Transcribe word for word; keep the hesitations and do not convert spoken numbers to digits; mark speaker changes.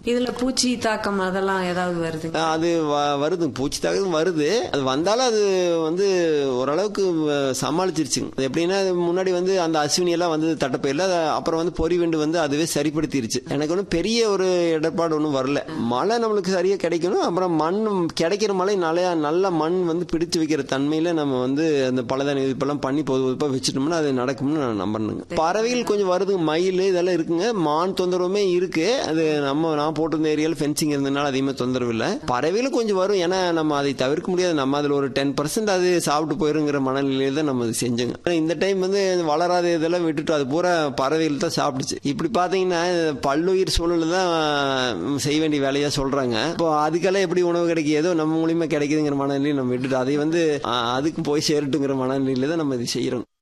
Speaker 1: இதுல பூச்சி தாக்கம் அதெல்லாம் ஏதாவது வருது?
Speaker 2: அது வருது, பூச்சி தாக்கம் வருது. அது வந்தாலும் அது வந்து ஓரளவுக்கு சமாளிச்சிருச்சுங்க. அது எப்படின்னா முன்னாடி வந்து அந்த அஸ்வினி எல்லாம் வந்து தட்டப்பயில அப்புறம் வந்து பொறிவெண்டு வந்து அதுவே சரிப்படுத்திருச்சு. எனக்கு ஒன்றும் பெரிய ஒரு இடர்பாடு ஒன்றும் வரல. மழை நம்மளுக்கு சரியா கிடைக்கணும். அப்புறம் மண் கிடைக்கிற மழை நிறைய நல்ல மண் வந்து பிடிச்சு வைக்கிற தன்மையில நம்ம வந்து அந்த பலதானி இப்பெல்லாம் பண்ணி பொது பொதுப்பா வச்சுட்டோம்னா அது நடக்கும்னு நான் நம்பணுங்க. பறவைகள் கொஞ்சம் வருதுங்க, மயில் இதெல்லாம் இருக்குங்க. மான் தொந்தரவுமே இருக்கு. அது நம்ம நான் போட்டிருந்த ஏரியால ஃபென்சிங் இருந்ததுனால அதிகமா தொந்தரவு இல்லை. பறவைகளும் கொஞ்சம் வரும். ஏன்னா நம்ம அதை தவிர்க்க முடியாது. நம்ம அதுல ஒரு டென் பர்சன்ட் அது சாப்பிட்டு போயிருங்கிற மனநிலையில தான் நம்ம அது செஞ்சோங்க. இந்த டைம் வந்து வளராத இதெல்லாம் விட்டுட்டு அது பூரா பறவைகள் தான் சாப்பிடுச்சு. இப்படி பாத்தீங்கன்னா பல்லுயிர் சூழல் தான் செய்ய வேண்டிய வேலையா சொல்றாங்க. இப்போ அதுக்கெல்லாம் எப்படி உணவு கிடைக்கும், ஏதோ நம்ம மூலியமா கிடைக்குதுங்கிற மனநிலையை நம்ம விட்டுட்டு அதை வந்து அதுக்கு போய் சேரட்டுங்கிற மனநிலையில தான் நம்ம இது செய்யறோம்.